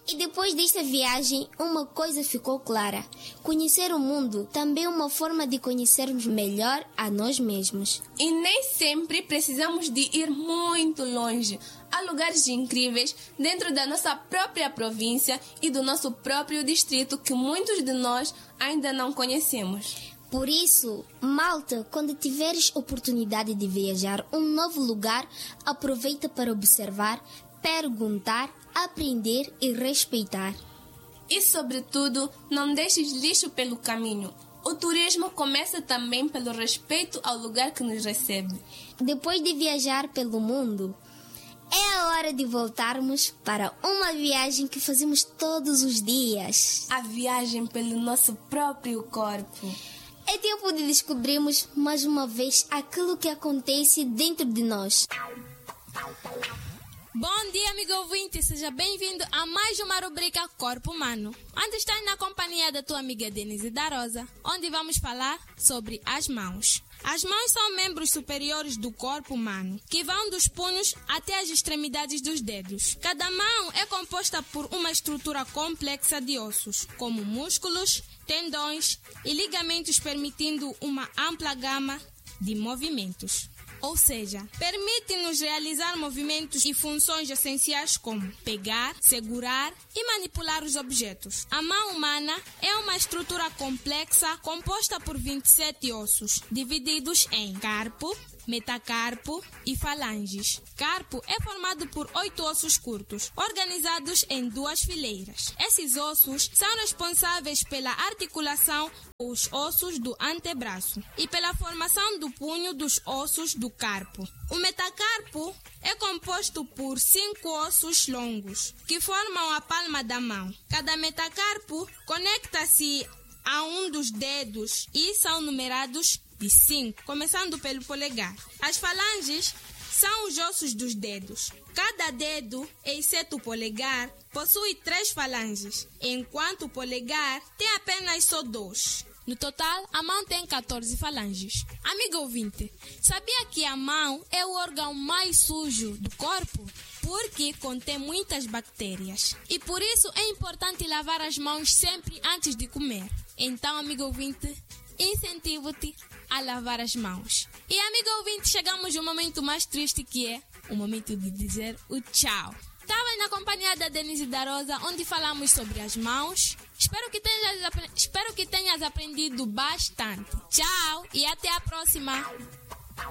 E depois desta viagem, uma coisa ficou clara. Conhecer o mundo também é uma forma de conhecermos melhor a nós mesmos. E nem sempre precisamos de ir muito longe. Há lugares incríveis dentro da nossa própria província e do nosso próprio distrito que muitos de nós ainda não conhecemos. Por isso, malta, quando tiveres oportunidade de viajar a um novo lugar, aproveita para observar, perguntar, aprender e respeitar. E, sobretudo, não deixes lixo pelo caminho. O turismo começa também pelo respeito ao lugar que nos recebe. Depois de viajar pelo mundo, é a hora de voltarmos para uma viagem que fazemos todos os dias. A viagem pelo nosso próprio corpo. É tempo de descobrirmos mais uma vez aquilo que acontece dentro de nós. Bom dia, amigo ouvinte, seja bem-vindo a mais uma rubrica Corpo Humano. Onde estás na companhia da tua amiga Denise da Rosa, onde vamos falar sobre as mãos. As mãos são membros superiores do corpo humano, que vão dos punhos até as extremidades dos dedos. Cada mão é composta por uma estrutura complexa de ossos, como músculos, tendões e ligamentos, permitindo uma ampla gama de movimentos. Ou seja, permite-nos realizar movimentos e funções essenciais como pegar, segurar e manipular os objetos. A mão humana é uma estrutura complexa composta por 27 ossos, divididos em carpo, metacarpo e falanges. Carpo é formado por 8 ossos curtos, organizados em 2 fileiras. Esses ossos são responsáveis pela articulação dos ossos do antebraço e pela formação do punho dos ossos do carpo. O metacarpo é composto por 5 ossos longos, que formam a palma da mão. Cada metacarpo conecta-se a um dos dedos e são numerados de 5, começando pelo polegar. As falanges são os ossos dos dedos. Cada dedo, exceto o polegar, possui 3 falanges, enquanto o polegar tem apenas só 2. No total, a mão tem 14 falanges. Amigo ouvinte, sabia que a mão é o órgão mais sujo do corpo? Porque contém muitas bactérias. E por isso é importante lavar as mãos sempre antes de comer. Então, amigo ouvinte, incentivo-te a lavar as mãos. E, amigo ouvinte, chegamos no momento mais triste, que é o momento de dizer o tchau. Estava na companhia da Denise da Rosa, onde falamos sobre as mãos. Espero que tenhas aprendido bastante. Tchau e até a próxima.